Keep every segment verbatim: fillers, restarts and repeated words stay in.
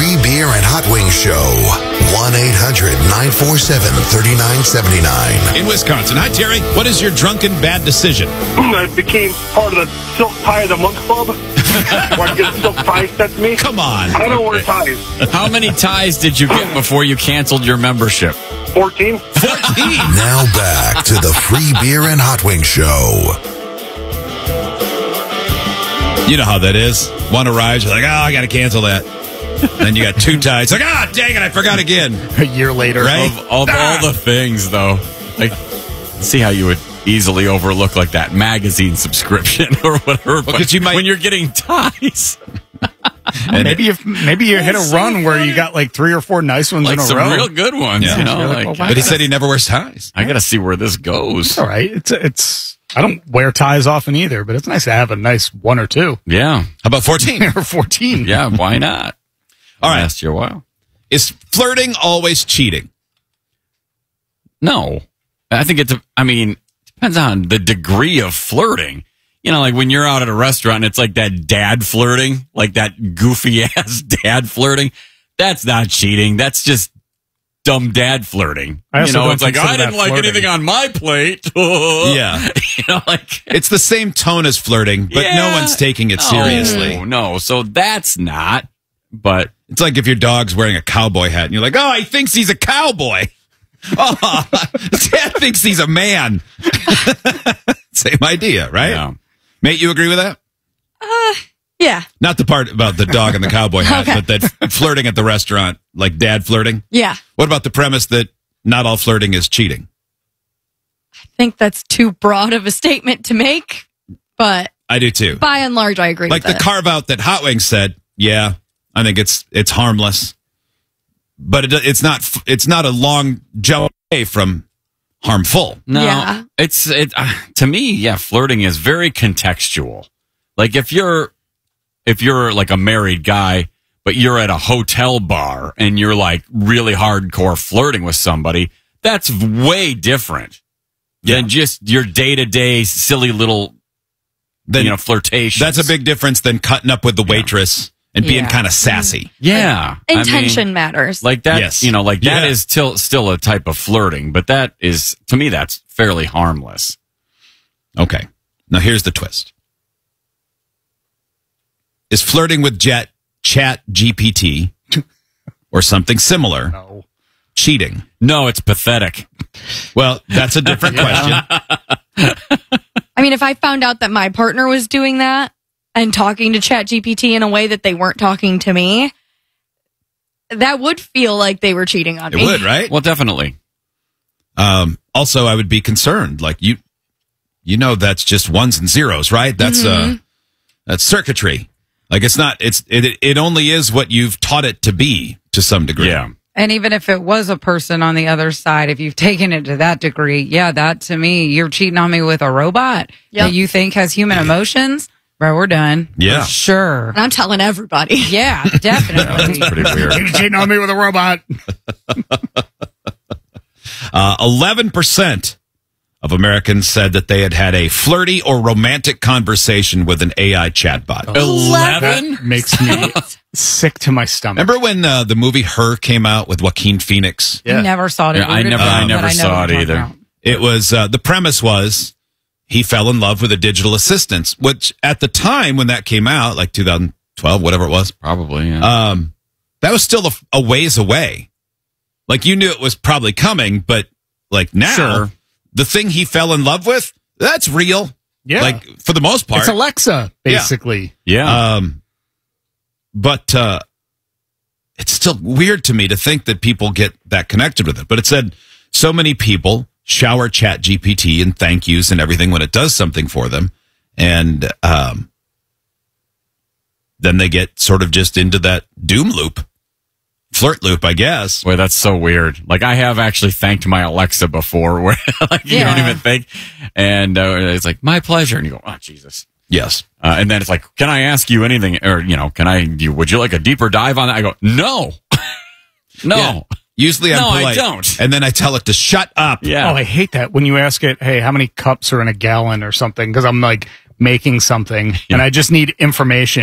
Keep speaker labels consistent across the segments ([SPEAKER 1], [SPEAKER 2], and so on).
[SPEAKER 1] Free Beer and Hot Wings Show. one eight hundred nine four seven three nine seven nine.
[SPEAKER 2] In Wisconsin. Hi, Terry. What is your drunken bad decision?
[SPEAKER 3] I became part of the Silk Tie of the Month Club. Where I get a silk tie sent to me.
[SPEAKER 2] Come on.
[SPEAKER 3] I don't wear ties.
[SPEAKER 4] How many ties did you get before you canceled your membership?
[SPEAKER 3] fourteen.
[SPEAKER 2] fourteen.
[SPEAKER 1] Now back to the Free Beer and Hot Wings Show.
[SPEAKER 2] You know how that is. One arrives, you're like, oh, I got to cancel that. Then you got two ties. Like, ah, oh, dang it, I forgot again.
[SPEAKER 5] A year later.
[SPEAKER 2] Right?
[SPEAKER 4] Of, of ah! all the things, though, like, see how you would easily overlook, like, that magazine subscription or whatever.
[SPEAKER 2] Well,
[SPEAKER 4] but
[SPEAKER 2] you might,
[SPEAKER 4] when you're getting ties.
[SPEAKER 5] And maybe you maybe you hit a run where you got like three or four nice ones
[SPEAKER 4] like
[SPEAKER 5] in a
[SPEAKER 4] some
[SPEAKER 5] row.
[SPEAKER 4] real good ones.
[SPEAKER 2] Yeah.
[SPEAKER 4] You know,
[SPEAKER 5] Like,
[SPEAKER 4] like,
[SPEAKER 5] well,
[SPEAKER 2] but he said he never wears ties.
[SPEAKER 4] I got to see where this goes.
[SPEAKER 5] It's all right. It's it's. I don't wear ties often either, but it's nice to have a nice one or two.
[SPEAKER 4] Yeah.
[SPEAKER 2] How about fourteen?
[SPEAKER 5] Or fourteen.
[SPEAKER 4] Yeah, why not?
[SPEAKER 2] All right.
[SPEAKER 4] Last you a while.
[SPEAKER 2] Is flirting always cheating?
[SPEAKER 4] No. I think it's, a, I mean, it depends on the degree of flirting. You know, like when you're out at a restaurant and it's like that dad flirting, like that goofy ass dad flirting. That's not cheating. That's just dumb dad flirting.
[SPEAKER 5] I also
[SPEAKER 4] you know,
[SPEAKER 5] don't
[SPEAKER 4] it's like,
[SPEAKER 5] consider
[SPEAKER 4] I didn't
[SPEAKER 5] that
[SPEAKER 4] like
[SPEAKER 5] flirting.
[SPEAKER 4] anything on my plate.
[SPEAKER 2] Yeah.
[SPEAKER 4] You know, like,
[SPEAKER 2] It's the same tone as flirting, but
[SPEAKER 4] yeah,
[SPEAKER 2] no one's taking it
[SPEAKER 4] no,
[SPEAKER 2] seriously.
[SPEAKER 4] No, so that's not, but.
[SPEAKER 2] It's like if your dog's wearing a cowboy hat and you're like, oh, he thinks he's a cowboy. Oh, dad thinks he's a man. Same idea, right?
[SPEAKER 4] Yeah.
[SPEAKER 2] Mate, you agree with that?
[SPEAKER 6] Uh, yeah.
[SPEAKER 2] Not the part about the dog and the cowboy hat,
[SPEAKER 6] Okay.
[SPEAKER 2] but that flirting at the restaurant, like dad flirting.
[SPEAKER 6] Yeah.
[SPEAKER 2] What about the premise that not all flirting is cheating?
[SPEAKER 6] I think that's too broad of a statement to make, but
[SPEAKER 2] I do too.
[SPEAKER 6] by and large, I agree
[SPEAKER 2] Like
[SPEAKER 6] with
[SPEAKER 2] the
[SPEAKER 6] it.
[SPEAKER 2] carve out that Hot Wings said, yeah, I think it's it's harmless, but it, it's not it's not a long jump away from harmful.
[SPEAKER 4] No,
[SPEAKER 6] Yeah.
[SPEAKER 4] it's it uh, to me. Yeah, flirting is very contextual. Like if you're if you're like a married guy, but you're at a hotel bar and you're like really hardcore flirting with somebody, that's way different
[SPEAKER 2] Yeah.
[SPEAKER 4] than just your day to day silly little
[SPEAKER 2] Then
[SPEAKER 4] you know flirtation.
[SPEAKER 2] that's a big difference than cutting up with the waitress and being
[SPEAKER 6] Yeah.
[SPEAKER 2] kind of sassy.
[SPEAKER 4] yeah I mean,
[SPEAKER 6] Intention matters.
[SPEAKER 4] like that.
[SPEAKER 2] Yes.
[SPEAKER 4] You know, like that
[SPEAKER 2] Yeah.
[SPEAKER 4] is still still a type of flirting, but that is to me that's fairly harmless.
[SPEAKER 2] Okay, now here's the twist: is flirting with Jet Chat G P T or something similar
[SPEAKER 5] No.
[SPEAKER 2] cheating?
[SPEAKER 4] No, it's pathetic.
[SPEAKER 2] Well, that's a different question.
[SPEAKER 6] I mean, if I found out that my partner was doing that and talking to ChatGPT in a way that they weren't talking to me, that would feel like they were cheating on
[SPEAKER 2] It
[SPEAKER 6] me.
[SPEAKER 2] would, right?
[SPEAKER 4] Well, definitely.
[SPEAKER 2] Um, also, I would be concerned. Like you, you know, that's just ones and zeros, right? That's uh, that's circuitry. Like it's not. It's it. It only is what you've taught it to be to some degree.
[SPEAKER 4] Yeah.
[SPEAKER 7] And even if it was a person on the other side, if you've taken it to that degree, yeah, that to me, you're cheating on me with a robot
[SPEAKER 6] Yep.
[SPEAKER 7] that you think has human emotions. Bro, we're done.
[SPEAKER 2] Yeah.
[SPEAKER 7] For sure.
[SPEAKER 6] And I'm telling everybody.
[SPEAKER 7] Yeah, definitely.
[SPEAKER 4] That's pretty weird.
[SPEAKER 5] You're cheating on me with a robot.
[SPEAKER 2] Uh, Eleven percent of Americans said that they had had a flirty or romantic conversation with an A I chatbot.
[SPEAKER 4] Eleven?
[SPEAKER 5] That makes me sick to my stomach.
[SPEAKER 2] Remember when uh, the movie Her came out with Joaquin Phoenix?
[SPEAKER 5] Yeah.
[SPEAKER 7] Never saw it.
[SPEAKER 4] Yeah, I never-
[SPEAKER 2] I
[SPEAKER 4] never
[SPEAKER 7] But know
[SPEAKER 4] saw
[SPEAKER 7] what
[SPEAKER 4] it
[SPEAKER 7] you're
[SPEAKER 4] either.
[SPEAKER 7] talking about.
[SPEAKER 2] It was uh, the premise was he fell in love with a digital assistant, which at the time when that came out, like two thousand twelve, whatever it was,
[SPEAKER 4] Probably, yeah.
[SPEAKER 2] um, that was still a, a ways away. Like you knew it was probably coming, but like now,
[SPEAKER 4] Sure.
[SPEAKER 2] the thing he fell in love with, that's real.
[SPEAKER 5] Yeah.
[SPEAKER 2] Like for the most part.
[SPEAKER 5] It's Alexa, basically.
[SPEAKER 4] yeah.
[SPEAKER 2] Um, but uh, it's still weird to me to think that people get that connected with it. But it said so many people shower Chat G P T and thank yous and everything when it does something for them. And um, then they get sort of just into that doom loop, flirt loop, I guess.
[SPEAKER 4] Boy, that's so weird. Like I have actually thanked my Alexa before where like you
[SPEAKER 7] Yeah.
[SPEAKER 4] don't even think. And uh, it's like, my pleasure. And you go, oh, Jesus.
[SPEAKER 2] Yes.
[SPEAKER 4] Uh, and then it's like, can I ask you anything? Or, you know, can I, you, would you like a deeper dive on that? I go, no. no.
[SPEAKER 2] Yeah. Usually I'm
[SPEAKER 4] No, I
[SPEAKER 2] polite.
[SPEAKER 4] don't.
[SPEAKER 2] And then I tell it to shut up.
[SPEAKER 4] Yeah.
[SPEAKER 5] Oh, I hate that when you ask it, hey, how many cups are in a gallon or something? Because I'm like making something and I just need information.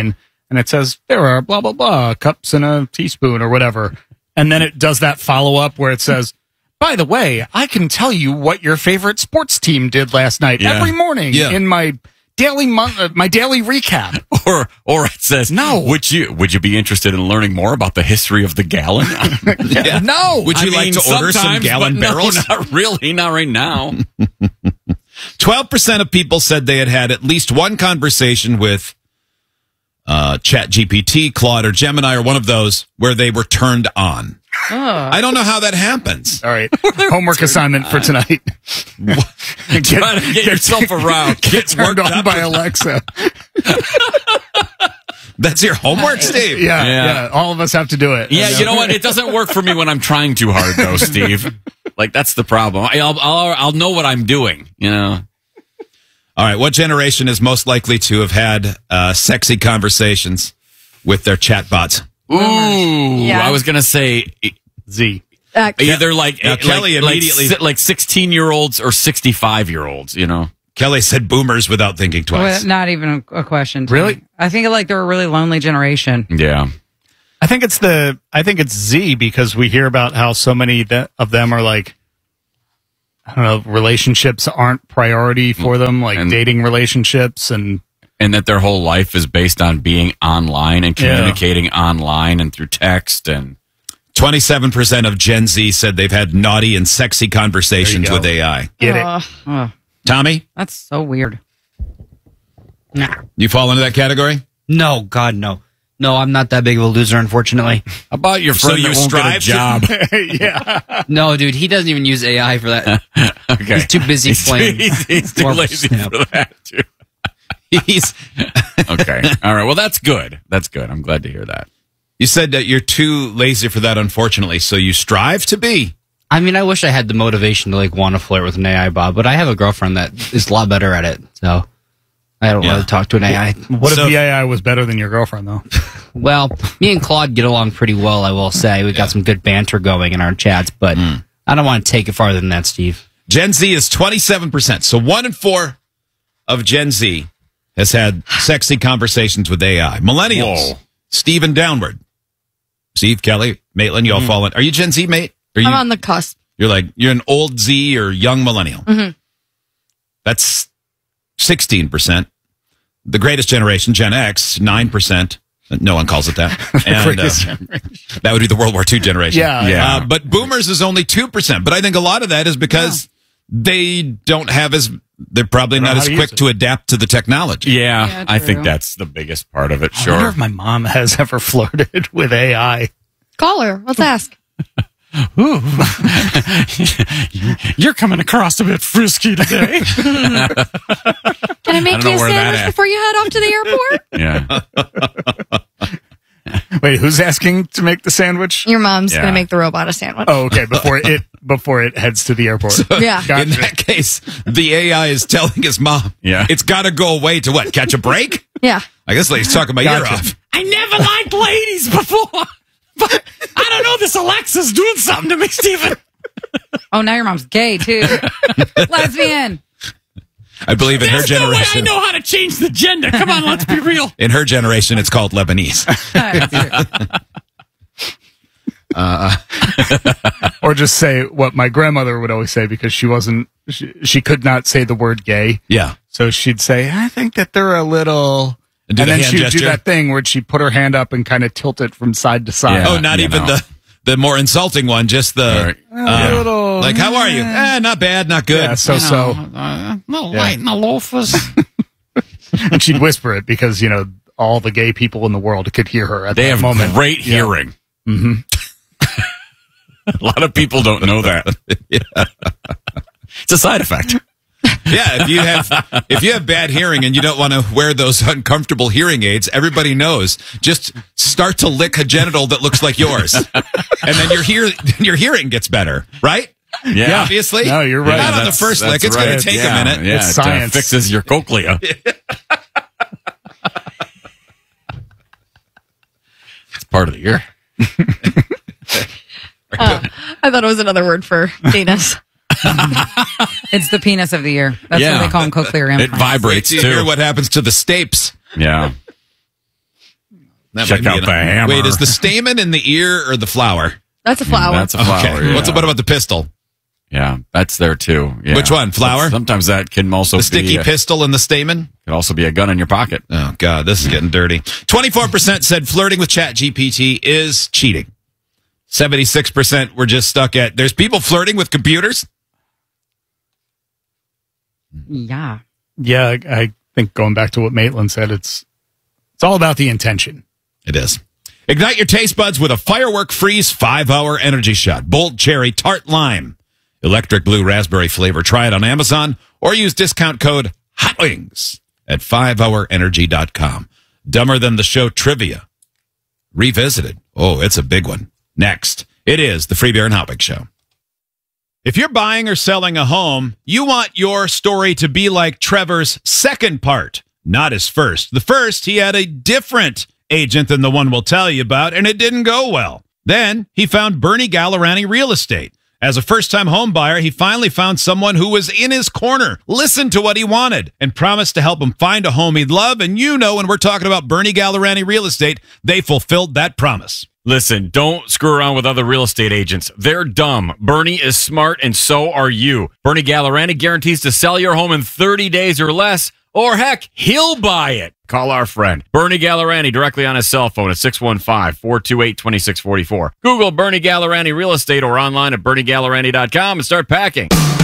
[SPEAKER 5] and it says there are blah blah blah cups and a teaspoon or whatever, and then it does that follow up where it says, by the way, I can tell you what your favorite sports team did last night
[SPEAKER 4] Yeah.
[SPEAKER 5] every morning
[SPEAKER 2] Yeah.
[SPEAKER 5] in my daily mon- uh, my daily recap.
[SPEAKER 4] Or or it says,
[SPEAKER 5] No.
[SPEAKER 4] Would you would you be interested in learning more about the history of the gallon?
[SPEAKER 2] Yeah.
[SPEAKER 5] No,
[SPEAKER 2] Would you
[SPEAKER 4] I
[SPEAKER 2] like
[SPEAKER 4] mean,
[SPEAKER 2] to order some
[SPEAKER 4] sometimes,
[SPEAKER 2] gallon
[SPEAKER 4] but no,
[SPEAKER 2] barrels?
[SPEAKER 4] not really, not right now.
[SPEAKER 2] twelve percent of people said they had had at least one conversation with uh, ChatGPT, Claude, or Gemini, or one of those where they were turned on. I don't know how that happens.
[SPEAKER 5] All right, homework assignment for tonight. get,
[SPEAKER 4] Try to get yourself around.
[SPEAKER 5] Get turned
[SPEAKER 2] worked
[SPEAKER 5] on
[SPEAKER 2] up
[SPEAKER 5] by
[SPEAKER 2] with-
[SPEAKER 5] Alexa.
[SPEAKER 2] That's your homework, Steve?
[SPEAKER 5] Yeah,
[SPEAKER 4] Yeah.
[SPEAKER 5] yeah, all of us have to do it.
[SPEAKER 4] Yeah, you know what? It doesn't work for me when I'm trying too hard, though, Steve. Like, that's the problem. I- I'll, I'll, I'll know what I'm doing, you know?
[SPEAKER 2] All right. What generation is most likely to have had uh, sexy conversations with their chatbots?
[SPEAKER 4] Ooh,
[SPEAKER 6] Yeah.
[SPEAKER 4] I was going to say
[SPEAKER 5] Z.
[SPEAKER 6] Uh,
[SPEAKER 4] either like,
[SPEAKER 2] Now,
[SPEAKER 4] like,
[SPEAKER 2] Kelly
[SPEAKER 4] like,
[SPEAKER 2] immediately-
[SPEAKER 4] si- like sixteen-year-olds or sixty-five-year-olds, you know?
[SPEAKER 2] Kelly said boomers without thinking twice.
[SPEAKER 7] Well, not even a, a question. to
[SPEAKER 5] Really?
[SPEAKER 7] me. I think like they're a really lonely generation.
[SPEAKER 4] Yeah.
[SPEAKER 5] I think it's the I think it's Z because we hear about how so many that, of them are like I don't know relationships aren't priority for them, like
[SPEAKER 4] And-
[SPEAKER 5] dating relationships and
[SPEAKER 4] And that their whole life is based on being online and
[SPEAKER 5] Yeah.
[SPEAKER 4] communicating online and through text and
[SPEAKER 2] twenty-seven percent of Gen Z said they've had naughty and sexy conversations
[SPEAKER 5] go.
[SPEAKER 2] with A I.
[SPEAKER 5] get it.
[SPEAKER 6] uh,
[SPEAKER 7] Oh,
[SPEAKER 2] Tommy,
[SPEAKER 7] that's so weird.
[SPEAKER 8] Nah.
[SPEAKER 2] you fall into that category?
[SPEAKER 8] No, God, no. No, I'm not that big of a loser, unfortunately.
[SPEAKER 4] How about your
[SPEAKER 2] So
[SPEAKER 4] friend
[SPEAKER 2] you
[SPEAKER 4] that won't get a
[SPEAKER 2] strive to-
[SPEAKER 4] job?
[SPEAKER 5] yeah.
[SPEAKER 8] No, dude, he doesn't even use A I for that.
[SPEAKER 4] Okay.
[SPEAKER 8] He's too busy
[SPEAKER 4] He's too-
[SPEAKER 8] playing
[SPEAKER 4] He's, he's too
[SPEAKER 8] Marvel
[SPEAKER 4] lazy
[SPEAKER 8] Snap.
[SPEAKER 4] for that, too.
[SPEAKER 2] He's,
[SPEAKER 4] Okay. All right. Well, that's good. That's good. I'm glad to hear that.
[SPEAKER 2] you said that you're too lazy for that, unfortunately, so you strive to be.
[SPEAKER 8] I mean, I wish I had the motivation to like want to flirt with an A I bot, but I have a girlfriend that is a lot better at it. So I don't
[SPEAKER 2] Yeah.
[SPEAKER 8] want to talk to an A I.
[SPEAKER 5] What
[SPEAKER 2] So-
[SPEAKER 5] if the A I was better than your girlfriend though?
[SPEAKER 8] Well, me and Claude get along pretty well, I will say. We've got some good banter going in our chats, but I don't want to take it farther than that, Steve.
[SPEAKER 2] Gen Z is twenty-seven percent. So one in four of Gen Z has had sexy conversations with A I. Millennials,
[SPEAKER 4] Whoa.
[SPEAKER 2] Steve and downward. Steve, Kelly, Maitland, you all fall in. Are you Gen Z, mate? Are you,
[SPEAKER 6] I'm on the cusp.
[SPEAKER 2] you're like, you're an old Z or young millennial.
[SPEAKER 6] Mhm.
[SPEAKER 2] That's sixteen percent. The greatest generation, Gen X, nine percent. No one calls it that. And uh, that would be the World War Two generation.
[SPEAKER 5] Yeah.
[SPEAKER 4] Yeah.
[SPEAKER 2] Uh, but boomers is only two percent. But I think a lot of that is because they don't have as, they're probably
[SPEAKER 5] Don't know
[SPEAKER 2] not
[SPEAKER 5] how
[SPEAKER 2] as
[SPEAKER 5] to
[SPEAKER 2] quick
[SPEAKER 5] use it.
[SPEAKER 2] to adapt to the technology.
[SPEAKER 4] Yeah.
[SPEAKER 7] Yeah,
[SPEAKER 4] I think
[SPEAKER 7] true.
[SPEAKER 4] that's the biggest part of it.
[SPEAKER 5] I wonder
[SPEAKER 4] Sure.
[SPEAKER 5] if my mom has ever flirted with A I.
[SPEAKER 6] Call her. Let's ask.
[SPEAKER 4] You're coming across a bit frisky today.
[SPEAKER 6] Can I make
[SPEAKER 4] don't know
[SPEAKER 6] you a
[SPEAKER 4] where that
[SPEAKER 6] sandwich
[SPEAKER 4] at.
[SPEAKER 6] before you head off to the airport?
[SPEAKER 4] Yeah.
[SPEAKER 5] Wait, who's asking to make the sandwich?
[SPEAKER 6] Your mom's
[SPEAKER 4] Yeah.
[SPEAKER 6] gonna make the robot a sandwich.
[SPEAKER 5] Oh, okay. Before it before it heads to the airport.
[SPEAKER 6] Yeah.
[SPEAKER 5] Gotcha.
[SPEAKER 2] In that case, the A I is telling his mom,
[SPEAKER 4] Yeah.
[SPEAKER 2] it's got to go away to what? Catch a break?
[SPEAKER 6] Yeah.
[SPEAKER 2] I guess he's talking my ear
[SPEAKER 5] Gotcha.
[SPEAKER 2] off.
[SPEAKER 4] I never liked ladies before. But I don't know. This Alexa's doing something to me, Stephen.
[SPEAKER 7] Oh, now your mom's gay too. Lesbian.
[SPEAKER 2] I believe in her generation.
[SPEAKER 4] how to change the gender. Come on, let's be real.
[SPEAKER 2] In her generation, it's called Lebanese.
[SPEAKER 5] Or just say what my grandmother would always say because she wasn't she, she could not say the word gay.
[SPEAKER 2] Yeah.
[SPEAKER 5] So she'd say, I think that they're a little
[SPEAKER 2] And do
[SPEAKER 5] and
[SPEAKER 2] the
[SPEAKER 5] then
[SPEAKER 2] hand
[SPEAKER 5] she'd
[SPEAKER 2] gesture?
[SPEAKER 5] do that thing where she'd put her hand up and kind of tilt it from side to side.
[SPEAKER 4] Yeah.
[SPEAKER 2] Oh, not
[SPEAKER 4] you
[SPEAKER 2] even
[SPEAKER 4] know.
[SPEAKER 2] the the more insulting one, just the
[SPEAKER 4] Right.
[SPEAKER 2] uh,
[SPEAKER 5] A little
[SPEAKER 2] like, how are you? Eh, not bad, not good.
[SPEAKER 5] Yeah, so so
[SPEAKER 4] no
[SPEAKER 5] light
[SPEAKER 4] in the loafers.
[SPEAKER 5] and she'd whisper it because, you know, all the gay people in the world could hear her at
[SPEAKER 4] They
[SPEAKER 5] that
[SPEAKER 4] have
[SPEAKER 5] moment.
[SPEAKER 4] great hearing. Mm-hmm. A lot of people don't know that. It's a side effect.
[SPEAKER 2] Yeah, if you have if you have bad hearing and you don't want to wear those uncomfortable hearing aids, everybody knows. Just start to lick a genital that looks like yours, and then your hear your hearing gets better, right?
[SPEAKER 4] Yeah.
[SPEAKER 2] Obviously.
[SPEAKER 5] No, you're right.
[SPEAKER 2] Not on the
[SPEAKER 4] That's-
[SPEAKER 2] first lick.
[SPEAKER 4] that's
[SPEAKER 2] It's going
[SPEAKER 4] right.
[SPEAKER 2] to take
[SPEAKER 4] Yeah,
[SPEAKER 2] a minute.
[SPEAKER 4] Yeah,
[SPEAKER 5] It's
[SPEAKER 4] it uh,
[SPEAKER 5] science.
[SPEAKER 4] fixes your cochlea. It's part of the ear.
[SPEAKER 6] Uh, I thought it was another word for penis.
[SPEAKER 7] It's the penis of the year. That's
[SPEAKER 4] Yeah.
[SPEAKER 7] what they call them, cochlear
[SPEAKER 4] It
[SPEAKER 7] implants.
[SPEAKER 2] Wait
[SPEAKER 4] vibrates
[SPEAKER 2] till you hear
[SPEAKER 4] too.
[SPEAKER 2] what happens to the stapes.
[SPEAKER 4] Yeah.
[SPEAKER 2] That
[SPEAKER 4] Check
[SPEAKER 2] might be
[SPEAKER 4] out
[SPEAKER 2] an-
[SPEAKER 4] the hammer.
[SPEAKER 2] Wait, is the stamen in the ear or the flower?
[SPEAKER 6] That's a flower.
[SPEAKER 4] That's a flower.
[SPEAKER 2] Okay.
[SPEAKER 4] Yeah.
[SPEAKER 2] What's about about the pistol?
[SPEAKER 4] Yeah, that's there too. Yeah.
[SPEAKER 2] Which one? Flower?
[SPEAKER 4] But sometimes that can also
[SPEAKER 2] The sticky
[SPEAKER 4] be a,
[SPEAKER 2] pistol and the stamen?
[SPEAKER 4] could also be a gun in your pocket.
[SPEAKER 2] Oh, God, this is getting dirty. twenty-four percent said flirting with ChatGPT is cheating. seventy-six percent were just stuck at, there's people flirting with computers?
[SPEAKER 7] Yeah.
[SPEAKER 5] Yeah, I I think going back to what Maitland said, it's it's all about the intention.
[SPEAKER 2] It is. Ignite your taste buds with a Firework Freeze five-hour energy shot. Bold cherry, tart lime, electric blue raspberry flavor. Try it on Amazon or use discount code HOTWINGS at five hour energy dot com. Dumber Than the Show trivia. Revisited. Oh, it's a big one. Next, it is the Free Beer and Hot Wings Show. If you're buying or selling a home, you want your story to be like Trevor's second part, not his first. The first, he had a different agent than the one we'll tell you about, and it didn't go well. Then he found Bernie Gallerani Real Estate. As a first-time home buyer, he finally found someone who was in his corner, listened to what he wanted, and promised to help him find a home he'd love. And you know, when we're talking about Bernie Gallerani Real Estate, they fulfilled that promise.
[SPEAKER 4] Listen, don't screw around with other real estate agents. They're dumb. Bernie is smart, and so are you. Bernie Gallerani guarantees to sell your home in thirty days or less, or heck, he'll buy it. Call our friend Bernie Gallerani directly on his cell phone at six one five, four two eight, two six four four. Google Bernie Gallerani Real Estate or online at bernie gallerani dot com and start packing.